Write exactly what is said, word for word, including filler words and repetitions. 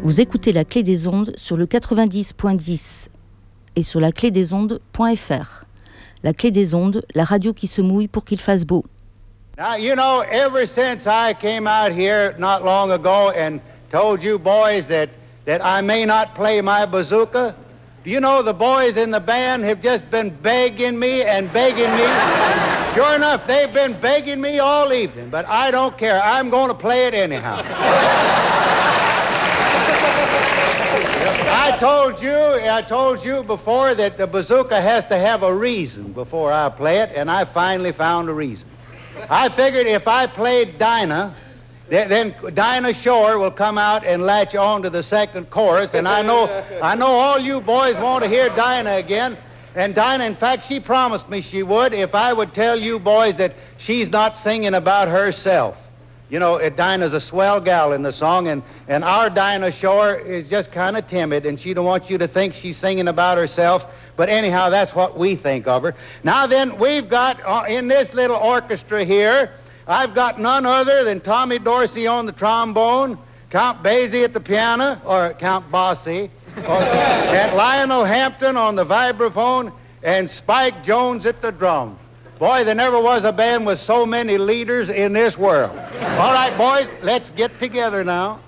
Vous écoutez La Clé des Ondes sur le quatre-vingt-dix point dix et sur la clé des ondes point f r. La Clé des Ondes, la radio qui se mouille pour qu'il fasse beau. Now, you know, ever since I came out here not long ago and told you boys that, that I may not play my bazooka, do you know the boys in the band have just been begging me and begging me? Sure enough, they've been begging me all evening, but I don't care. I'm going to play it anyhow. I told you, I told you before that the bazooka has to have a reason before I play it, and I finally found a reason. I figured if I played Dinah, then Dinah Shore will come out and latch on to the second chorus, and I know I know all you boys want to hear Dinah again. And Dinah, in fact, she promised me she would if I would tell you boys that she's not singing about herself. You know, Dinah's a swell gal in the song, and, and our Dinah Shore is just kind of timid, and she don't want you to think she's singing about herself. But anyhow, that's what we think of her. Now then, we've got, uh, in this little orchestra here, I've got none other than Tommy Dorsey on the trombone, Count Basie at the piano, or Count Bossy, or, and Lionel Hampton on the vibraphone, and Spike Jones at the drums. Boy, there never was a band with so many leaders in this world. All right, boys, let's get together now.